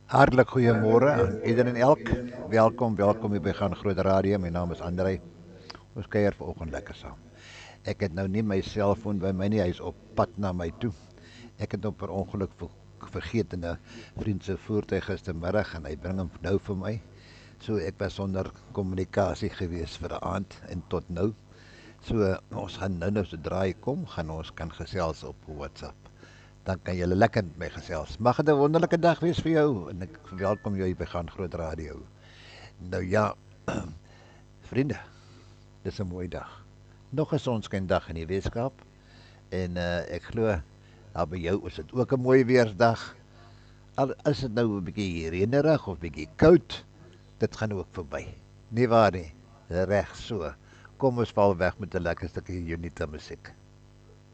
Hartlik goeiemôre aan iedereen en elk. Welkom hier by Gaan Groot Radio. My naam is Andrei. Ons kuier vanoggend lekker saam. Ek het nou nie my selfoon by my nie, hy is op pad na my toe. Ek het hom per ongeluk vergeet in 'n vriend se voertuig gistermiddag en hy bring hom nou vir my. So ek was sonder kommunikasie gewees vir 'n aand en tot nou. So ons gaan nou sodra hy kom, gaan ons kan gesels op WhatsApp. Dan kan jy lekker met my gesels. Mag dit 'n wonderlike dag wees vir jou en ek verwelkom jou hier by Gaan Groot Radio. Nou ja, vriende, dis 'n mooi dag. Nog 'n sonsskyndag in die Weskaap en ek glo daar by jou is dit ook 'n mooi weersdag. Al is dit nou 'n bietjie reënerig of bietjie koud, dit gaan ook verby. Nie waar nie? Reg so. Kom ons val weg met 'n lekker stukkie Unita musiek.